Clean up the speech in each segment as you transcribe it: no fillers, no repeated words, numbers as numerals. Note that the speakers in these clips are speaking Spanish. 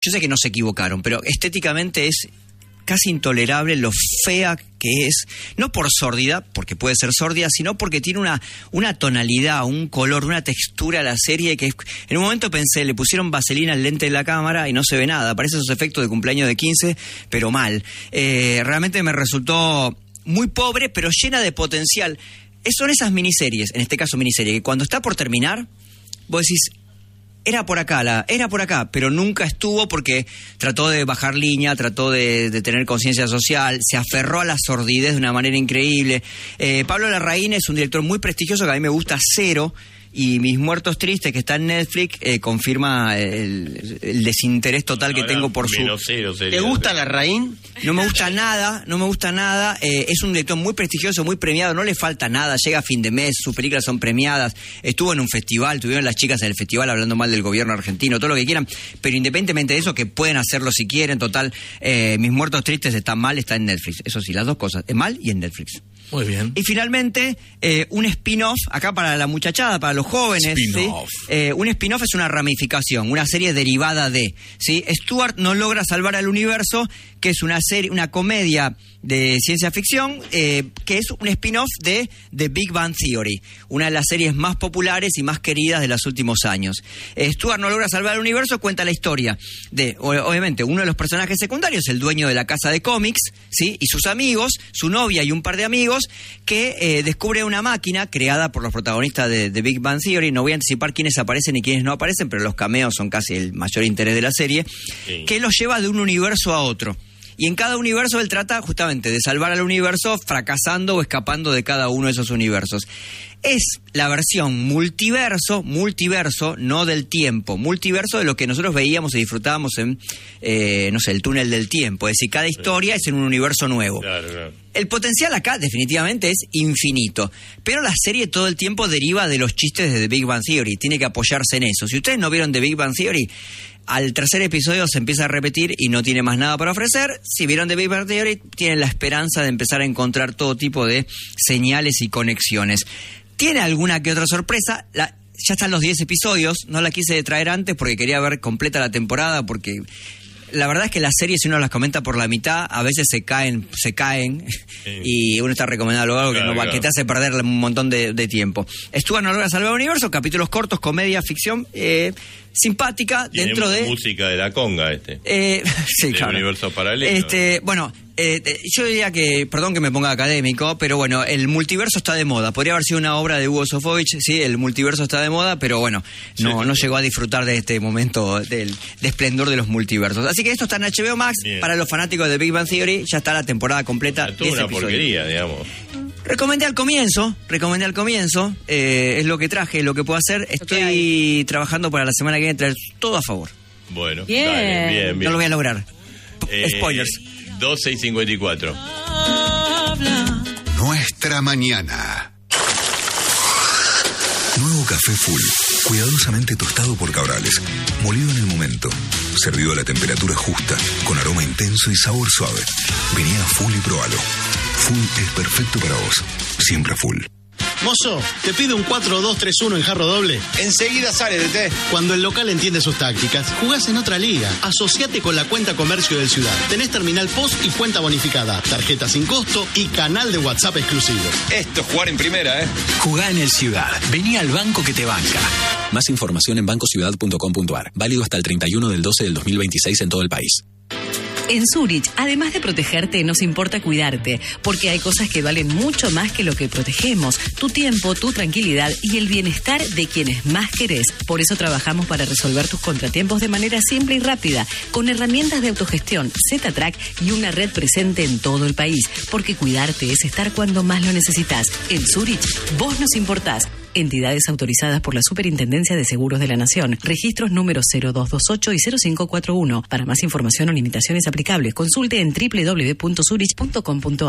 Yo sé que no se equivocaron, pero estéticamente es casi intolerable lo fea que es, no por sórdida, porque puede ser sórdida, sino porque tiene una tonalidad, un color, una textura a la serie que en un momento pensé, le pusieron vaselina al lente de la cámara y no se ve nada, parece esos efectos de cumpleaños de 15, pero mal. Realmente me resultó muy pobre, pero llena de potencial. Son esas miniseries, en este caso miniserie, que cuando está por terminar, vos decís, era por acá, pero nunca estuvo porque trató de bajar línea, trató de tener conciencia social, se aferró a la sordidez de una manera increíble. Pablo Larraín es un director muy prestigioso que a mí me gusta cero, y Mis Muertos Tristes, que está en Netflix, confirma el desinterés total que tengo por su... ¿Te gusta Larraín? No me gusta nada. Es un director muy prestigioso, muy premiado, no le falta nada, llega a fin de mes, sus películas son premiadas, estuvo en un festival, tuvieron las chicas en el festival hablando mal del gobierno argentino, todo lo que quieran, pero independientemente de eso, que pueden hacerlo si quieren, total, Mis Muertos Tristes está mal, está en Netflix, eso sí, las dos cosas, es mal y en Netflix. Muy bien. Y finalmente, un spin-off, acá para la muchachada, para los jóvenes. Spin-off. ¿sí? Un spin-off es una ramificación, una serie derivada de. ¿sí? Stuart no logra salvar al universo, que es una comedia de ciencia ficción, que es un spin-off de The Big Bang Theory, una de las series más populares y más queridas de los últimos años. Stuart no logra salvar al universo, cuenta la historia de, obviamente, uno de los personajes secundarios, el dueño de la casa de cómics, ¿sí? Y sus amigos, su novia y un par de amigos, que descubre una máquina creada por los protagonistas de The Big Bang Theory. No voy a anticipar quiénes aparecen y quiénes no aparecen, pero los cameos son casi el mayor interés de la serie, sí. Que los lleva de un universo a otro. Y en cada universo él trata justamente de salvar al universo fracasando o escapando de cada uno de esos universos. Es la versión multiverso, no del tiempo, multiverso de lo que nosotros veíamos y disfrutábamos en, el túnel del tiempo. Es decir, cada historia es en un universo nuevo. Claro. El potencial acá definitivamente es infinito, pero la serie todo el tiempo deriva de los chistes de The Big Bang Theory, tiene que apoyarse en eso. Si ustedes no vieron The Big Bang Theory, al tercer episodio se empieza a repetir y no tiene más nada para ofrecer. Si vieron The Big Bang Theory, tienen la esperanza de empezar a encontrar todo tipo de señales y conexiones. ¿Tiene alguna que otra sorpresa? Ya están los 10 episodios, no la quise traer antes porque quería ver completa la temporada, porque la verdad es que las series, si uno las comenta por la mitad, a veces se caen sí. Y uno está recomendando algo que te hace perder un montón de tiempo. Stuart no logra salvar el universo, capítulos cortos, comedia, ficción, simpática, dentro de... música de la conga sí, claro. Universo paralelo. Yo diría que, perdón que me ponga académico, pero bueno, el multiverso está de moda. Podría haber sido una obra de Hugo Sofovich, sí, el multiverso está de moda, pero bueno, no llegó a disfrutar de este momento de esplendor de los multiversos. Así que esto está en HBO Max. Bien. Para los fanáticos de Big Bang Theory, ya está la temporada completa. Es una porquería, digamos. Recomendé al comienzo, es lo que traje, lo que puedo hacer. Estoy trabajando para la semana que viene traer todo a favor. Bueno, bien. No lo voy a lograr. Spoilers. 12:54. Nuestra mañana. Nuevo café Full, cuidadosamente tostado por Cabrales, molido en el momento, servido a la temperatura justa, con aroma intenso y sabor suave. Vení a Full y probalo. Full es perfecto para vos, siempre Full. Mozo, te pido un 4-2-3-1 en jarro doble. Enseguida sale de té. Cuando el local entiende sus tácticas, jugás en otra liga. Asociate con la cuenta comercio del Ciudad. Tenés terminal post y cuenta bonificada, tarjeta sin costo y canal de WhatsApp exclusivo. Esto es jugar en primera, ¿eh? Jugá en el Ciudad. Vení al banco que te banca. Más información en bancociudad.com.ar. Válido hasta el 31 del 12 del 2026 en todo el país. En Zurich, además de protegerte, nos importa cuidarte, porque hay cosas que valen mucho más que lo que protegemos: tu tiempo, tu tranquilidad y el bienestar de quienes más querés. Por eso trabajamos para resolver tus contratiempos de manera simple y rápida, con herramientas de autogestión, Z-Track y una red presente en todo el país, porque cuidarte es estar cuando más lo necesitas. En Zurich, vos nos importás. Entidades autorizadas por la Superintendencia de Seguros de la Nación. Registros números 0228 y 0541. Para más información o limitaciones aplicables, consulte en www.zurich.com.ar.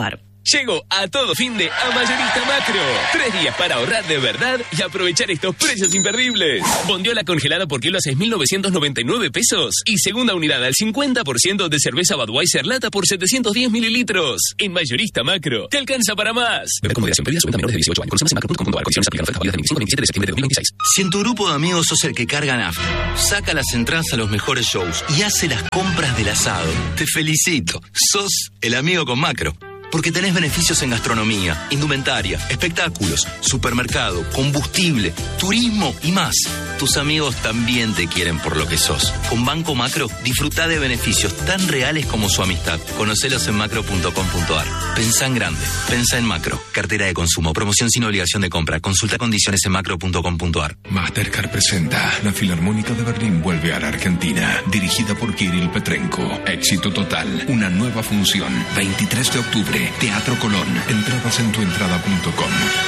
Llegó a todo fin de a Mayorista Macro. 3 días para ahorrar de verdad y aprovechar estos precios imperdibles. Bondiola congelada por kilo a 6.999 pesos. Y segunda unidad al 50% de cerveza Budweiser lata por 710 mililitros. En Mayorista Macro, te alcanza para más. Beber con moderación. Bebida su venta a menores de 18 años. Conocemos en macro.com.ar. Condiciones aplican. Ofertas válidas del 25 al 27 de septiembre de 2026. Si en tu grupo de amigos sos el que carga nafta, saca las entradas a los mejores shows y hace las compras del asado, te felicito. Sos el amigo con Macro. Porque tenés beneficios en gastronomía, indumentaria, espectáculos, supermercado, combustible, turismo y más. Tus amigos también te quieren por lo que sos. Con Banco Macro, disfruta de beneficios tan reales como su amistad. Conocelos en macro.com.ar. Pensá en grande. Pensá en Macro. Cartera de consumo. Promoción sin obligación de compra. Consulta condiciones en macro.com.ar. Mastercard presenta La Filarmónica de Berlín vuelve a la Argentina. Dirigida por Kirill Petrenko. Éxito total. Una nueva función. 23 de octubre. Teatro Colón. Entradas en tuentrada.com.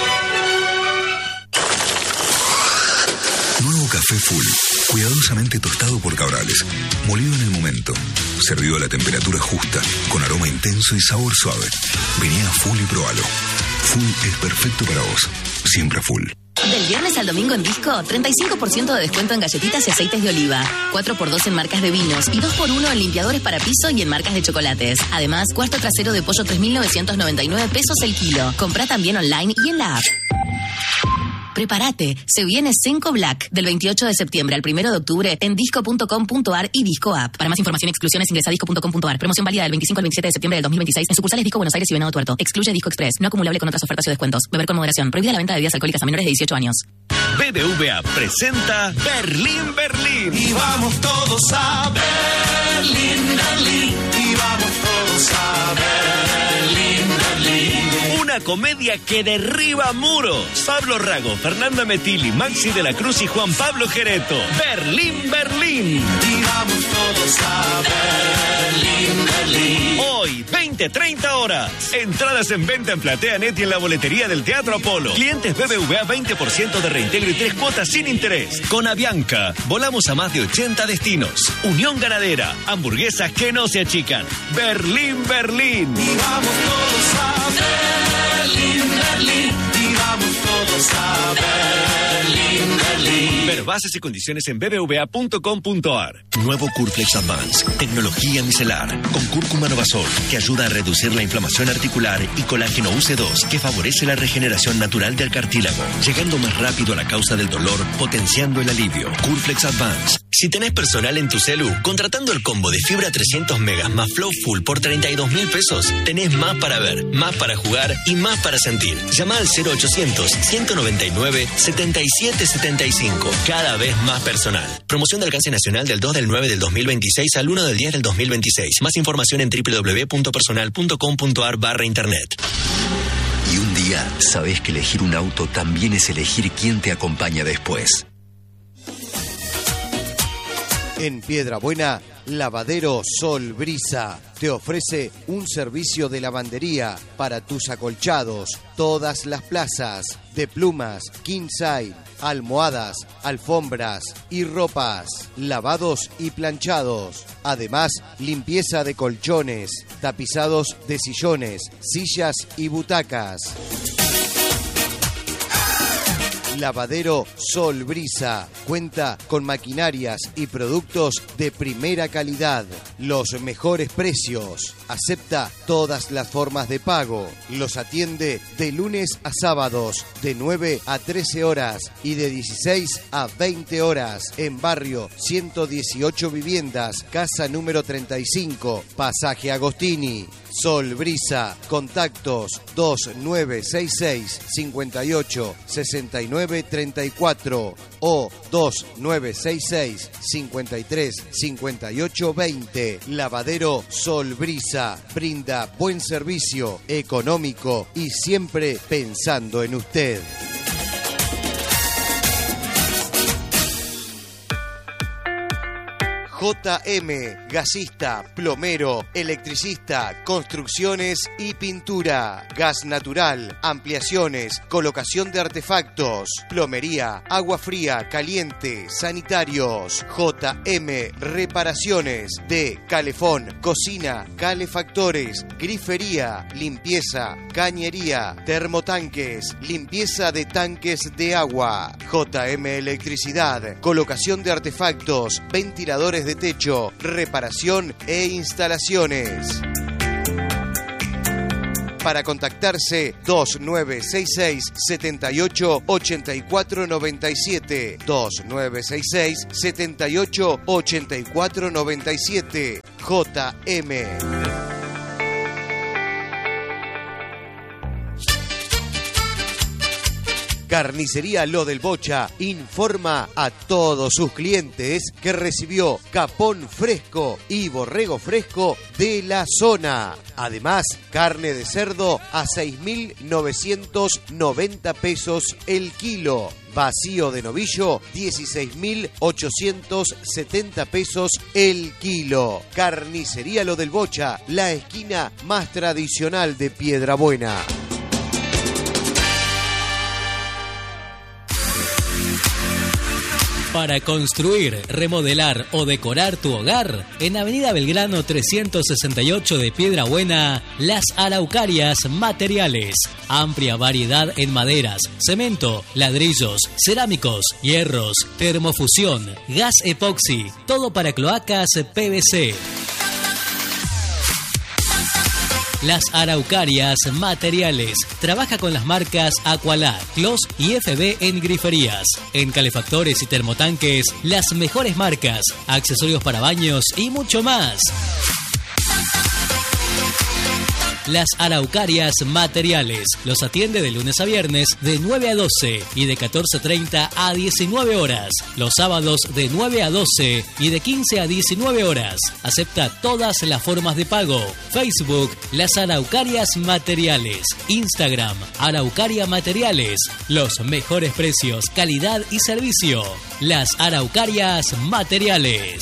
Nuevo café Full. Cuidadosamente tostado por Cabrales. Molido en el momento. Servido a la temperatura justa. Con aroma intenso y sabor suave. Vení a Full y probalo. Full es perfecto para vos. Siempre Full. Del viernes al domingo en Disco, 35% de descuento en galletitas y aceites de oliva, 4x2 en marcas de vinos y 2x1 en limpiadores para piso y en marcas de chocolates. Además, cuarto trasero de pollo 3.999 pesos el kilo. Comprá también online y en la app. Prepárate, se viene Senco Black del 28 de septiembre al 1 de octubre en disco.com.ar y Disco App. Para más información y exclusiones ingresa a disco.com.ar. Promoción válida del 25 al 27 de septiembre del 2026 en sucursales Disco Buenos Aires y Venado Tuerto. Excluye Disco Express, no acumulable con otras ofertas o descuentos. Beber con moderación. Prohibida la venta de bebidas alcohólicas a menores de 18 años. BBVA presenta Berlín, Berlín. Y vamos todos a Berlín, Berlín. Y vamos todos a Berlín, Berlín. Una comedia que derriba muros. Pablo Rago, Fernanda Metilli, Maxi de la Cruz y Juan Pablo Gereto. Berlín, Berlín. Y vamos todos a Berlín, Berlín. Hoy, 20-30 horas. Entradas en venta en PlateaNet y en la boletería del Teatro Apolo. Clientes BBVA 20% de reintegro y 3 cuotas sin interés. Con Avianca, volamos a más de 80 destinos. Unión Ganadera, hamburguesas que no se achican. Berlín, Berlín. Y vamos todos a Berlín, Berlín. Y vamos todos a Berlín, Berlín. Ver bases y condiciones en bbva.com.ar. Nuevo Curflex Advance, tecnología micelar, con cúrcuma Novasol, que ayuda a reducir la inflamación articular, y colágeno UC2, que favorece la regeneración natural del cartílago, llegando más rápido a la causa del dolor, potenciando el alivio. Curflex Advance. Si tenés personal en tu celu, contratando el combo de fibra 300 megas más Flow Full por 32.000 pesos, tenés más para ver, más para jugar y más para sentir. Llama al 0800-199-7775. Cada vez más personal. Promoción de alcance nacional del 2 del 9 del 2026 al 1 del 10 del 2026. Más información en www.personal.com.ar/internet. Y un día sabés que elegir un auto también es elegir quién te acompaña después. En Piedrabuena, Lavadero Sol Brisa te ofrece un servicio de lavandería para tus acolchados, todas las plazas, de plumas, king size, almohadas, alfombras y ropas, lavados y planchados. Además, limpieza de colchones, tapizados de sillones, sillas y butacas. Lavadero Sol Brisa cuenta con maquinarias y productos de primera calidad, los mejores precios, acepta todas las formas de pago, los atiende de lunes a sábados de 9 a 13 horas y de 16 a 20 horas en barrio 118 Viviendas, casa número 35, Pasaje Agostini. Sol Brisa, contactos 2966 58 69 34 o 2966 53 58 20. Lavadero Sol Brisa brinda buen servicio, económico y siempre pensando en usted. JM, gasista, plomero, electricista, construcciones y pintura. Gas natural, ampliaciones, colocación de artefactos, plomería, agua fría, caliente, sanitarios. JM, reparaciones de calefón, cocina, calefactores, grifería, limpieza, cañería, termotanques, limpieza de tanques de agua. JM Electricidad, colocación de artefactos, ventiladores de techo, reparación e instalaciones. Para contactarse 2966 78 84 97, 2966 78 84 97. JM. Carnicería Lo del Bocha informa a todos sus clientes que recibió capón fresco y borrego fresco de la zona. Además, carne de cerdo a 6.990 pesos el kilo. Vacío de novillo, 16.870 pesos el kilo. Carnicería Lo del Bocha, la esquina más tradicional de Piedrabuena. Para construir, remodelar o decorar tu hogar, en Avenida Belgrano 368 de Piedrabuena, Las Araucarias Materiales. Amplia variedad en maderas, cemento, ladrillos, cerámicos, hierros, termofusión, gas epoxi, todo para cloacas PVC. Las Araucarias Materiales. Trabaja con las marcas Aqualad, Clos y FB en griferías. En calefactores y termotanques, las mejores marcas, accesorios para baños y mucho más. Las Araucarias Materiales. Los atiende de lunes a viernes de 9 a 12 y de 14:30 a 19 horas. Los sábados de 9 a 12 y de 15 a 19 horas. Acepta todas las formas de pago. Facebook, Las Araucarias Materiales. Instagram, Araucaria Materiales. Los mejores precios, calidad y servicio. Las Araucarias Materiales.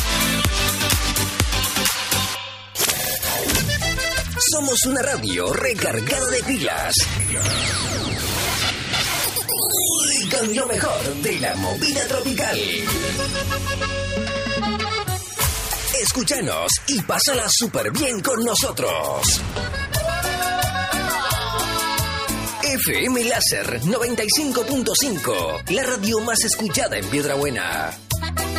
Somos una radio recargada de pilas. Y con lo mejor de la movida tropical. Escúchanos y pásala súper bien con nosotros. FM Láser 95.5, la radio más escuchada en Piedrabuena.